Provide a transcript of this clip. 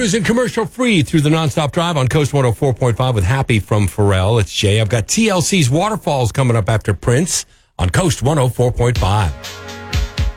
cruising commercial free through the nonstop drive on Coast 104.5 with Happy from Pharrell. It's Jay. I've got TLC's Waterfalls coming up after Prince on Coast 104.5.